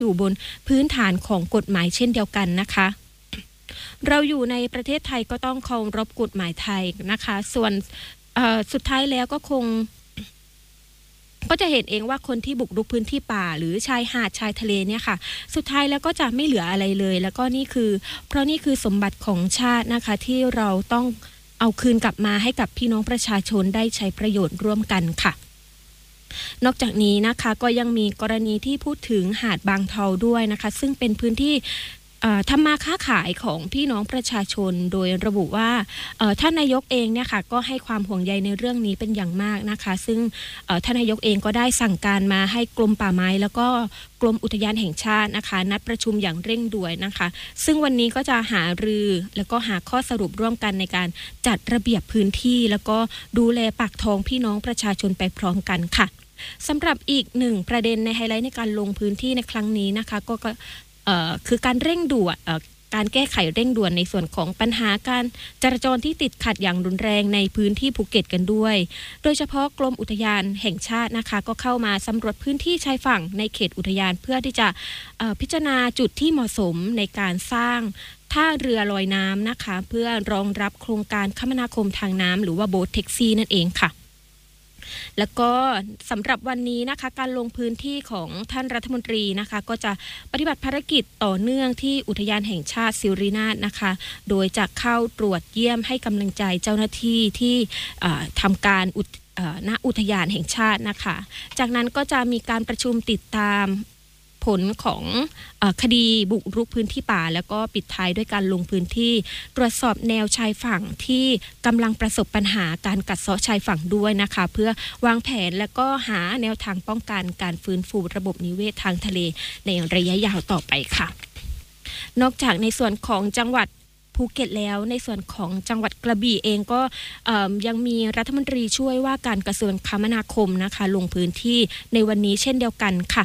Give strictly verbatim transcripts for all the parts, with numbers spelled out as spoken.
อยู่บนพื้นฐานของกฎหมายเช่นเดียวกันนะคะเราอยู่ในประเทศไทยก็ต้องเคารพกฎหมายไทยนะคะส่วนสุดท้ายแล้วก็คงก็จะเห็นเองว่าคนที่บุกรุกพื้นที่ป่าหรือชายหาดชายทะเลเนี่ยค่ะสุดท้ายแล้วก็จะไม่เหลืออะไรเลยแล้วก็นี่คือเพราะนี่คือสมบัติของชาตินะคะที่เราต้องเอาคืนกลับมาให้กับพี่น้องประชาชนได้ใช้ประโยชน์ร่วมกันค่ะนอกจากนี้นะคะก็ยังมีกรณีที่พูดถึงหาดบางเทาด้วยนะคะซึ่งเป็นพื้นที่ทำมาค้าขายของพี่น้องประชาชนโดยระบุว่าท่านนายกเองเนี่ยค่ะก็ให้ความห่วงใยในเรื่องนี้เป็นอย่างมากนะคะซึ่งท่านนายกเองก็ได้สั่งการมาให้กรมป่าไม้แล้วก็กรมอุทยานแห่งชาตินะคะนัดประชุมอย่างเร่งด่วนนะคะซึ่งวันนี้ก็จะหารือแล้วก็หาข้อสรุปร่วมกันในการจัดระเบียบพื้นที่แล้วก็ดูแลปากท้องพี่น้องประชาชนไปพร้อมกันค่ะสำหรับอีกหนึ่งประเด็นในไฮไลท์ในการลงพื้นที่ในครั้งนี้นะคะก็คือการเร่งด่วนการแก้ไขเร่งด่วนในส่วนของปัญหาการจราจรที่ติดขัดอย่างรุนแรงในพื้นที่ภูเก็ตกันด้วยโดยเฉพาะกรมอุทยานแห่งชาตินะคะก็เข้ามาสำรวจพื้นที่ชายฝั่งในเขตอุทยานเพื่อที่จะพิจารณาจุดที่เหมาะสมในการสร้างท่าเรือลอยน้ำนะคะเพื่อรองรับโครงการคมนาคมทางน้ำหรือว่าโบ๊ทแท็กซี่นั่นเองค่ะแล้วก็สำหรับวันนี้นะคะการลงพื้นที่ของท่านรัฐมนตรีนะคะก็จะปฏิบัติภารกิจต่อเนื่องที่อุทยานแห่งชาติสิรินาถนะคะโดยจะเข้าตรวจเยี่ยมให้กำลังใจเจ้าหน้าที่ที่ทำการณอุทยานแห่งชาตินะคะจากนั้นก็จะมีการประชุมติดตามผลของเอ่อคดีบุกรุกพื้นที่ป่าแล้วก็ปิดท้ายด้วยการลงพื้นที่ตรวจสอบแนวชายฝั่งที่กำลังประสบปัญหาการกัดเซาะชายฝั่งด้วยนะคะเพื่อวางแผนและก็หาแนวทางป้องกันการฟื้นฟูระบบนิเวศทางทะเลในระยะยาวต่อไปค่ะนอกจากในส่วนของจังหวัดภูเก็ตแล้วในส่วนของจังหวัดกระบี่เองก็ยังมีรัฐมนตรีช่วยว่าการกระทรวงคมนาคมนะคะลงพื้นที่ในวันนี้เช่นเดียวกันค่ะ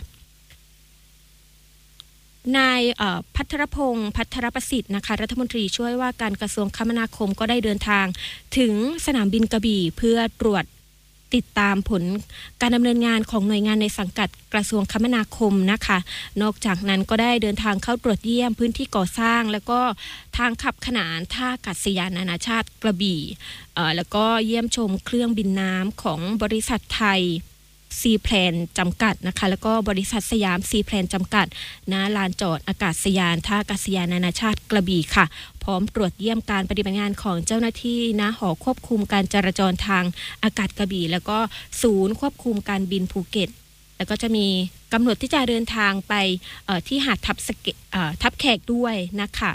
นายภัทรพงศ์ภัทรประสิทธิ์นะคะรัฐมนตรีช่วยว่าการกระทรวงคมนาคมก็ได้เดินทางถึงสนามบินกระบี่เพื่อตรวจติดตามผลการดำเนินงานของหน่วยงานในสังกัดกระทรวงคมนาคมนะคะนอกจากนั้นก็ได้เดินทางเข้าตรวจเยี่ยมพื้นที่ก่อสร้างแล้วก็ทางขับขนานท่าอากาศยานนานาชาติกระบี่แล้วก็เยี่ยมชมเครื่องบินน้ำของบริษัทไทยซีแพลนจำกัดนะคะแล้วก็บริษัทสยามซีแพลนจำกัดณลานจอดอากาศยานท่าอากาศยานนานาชาติกระบี่ค่ะพร้อมตรวจเยี่ยมการปฏิบัติงานของเจ้าหน้าที่ณหอควบคุมการจราจรทางอากาศกระบี่แล้วก็ศูนย์ควบคุมการบินภูเก็ตแล้วก็จะมีกำหนดที่จะเดินทางไปที่หาดทับสเกทับแขกด้วยนะคะ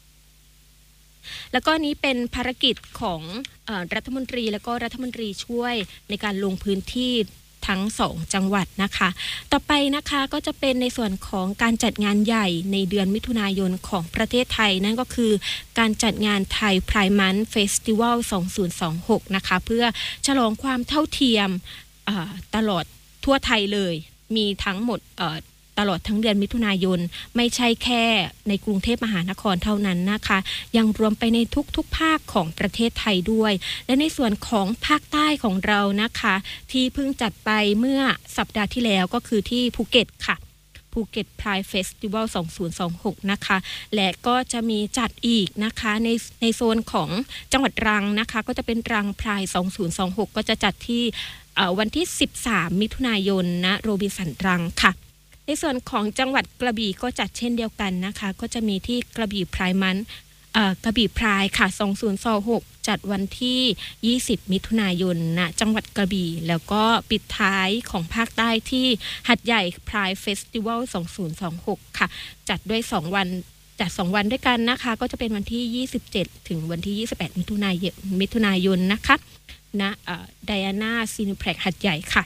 แล้วก็นี้เป็นภารกิจของรัฐมนตรีแล้วก็รัฐมนตรีช่วยในการลงพื้นที่ทั้งสองจังหวัดนะคะต่อไปนะคะก็จะเป็นในส่วนของการจัดงานใหญ่ในเดือนมิถุนายนของประเทศไทยนั่นก็คือการจัดงานไทยไพร์มันท์เฟสติวัลสองพันยี่สิบหกนะคะเพื่อฉลองความเท่าเทียมตลอดทั่วไทยเลยมีทั้งหมดตลอดทั้งเดือนมิถุนายนไม่ใช่แค่ในกรุงเทพมหานครเท่านั้นนะคะยังรวมไปในทุกๆภาคของประเทศไทยด้วยและในส่วนของภาคใต้ของเรานะคะที่เพิ่งจัดไปเมื่อสัปดาห์ที่แล้วก็คือที่ภูเก็ตค่ะภูเก็ตไพร์เฟสติวัลสองพันยี่สิบหกนะคะและก็จะมีจัดอีกนะคะในในโซนของจังหวัดตรังนะคะก็จะเป็นตรังไพร์สองพันยี่สิบหกก็จะจัดที่วันที่สิบสามมิถุนายนณโรบินสันตรังค่ะในส่วนของจังหวัดกระบี่ก็จัดเช่นเดียวกันนะคะก็จะมีที่กระบี่ไพร์มันท์กระบี่ไพร์ค่ะสองพันยี่สิบหกจัดวันที่ยี่สิบมิถุนายนณจังหวัดกระบี่แล้วก็ปิดท้ายของภาคใต้ที่หัดใหญ่ไพร์เฟสติวัลสองพันยี่สิบหกค่ะจัดด้วยสองวันจัดสองวันด้วยกันนะคะก็จะเป็นวันที่ยี่สิบเจ็ดถึงวันที่ยี่สิบแปดมิถุนายนมิถุนายนนะคะณไดอาน่าซีนิเพล็กซ์หัดใหญ่ค่ะ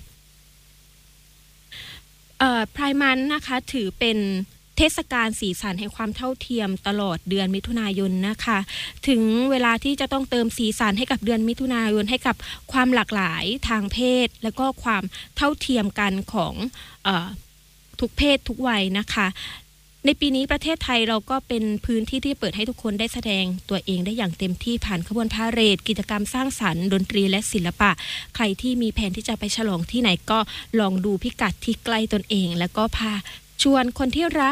ไพร์มันท์นะคะถือเป็นเทศกาลสีสันแห่งความเท่าเทียมตลอดเดือนมิถุนายนนะคะถึงเวลาที่จะต้องเติมสีสันให้กับเดือนมิถุนายนให้กับความหลากหลายทางเพศแล้วก็ความเท่าเทียมกันของเอ่อทุกเพศทุกวัยนะคะในปีนี้ประเทศไทยเราก็เป็นพื้นที่ที่เปิดให้ทุกคนได้แสดงตัวเองได้อย่างเต็มที่ผ่านขบวนพาเหรดกิจกรรมสร้างสรรค์ดนตรีและศิลปะใครที่มีแผนที่จะไปฉลองที่ไหนก็ลองดูพิกัดที่ใกล้ตนเองแล้วก็พาชวนคนที่รัก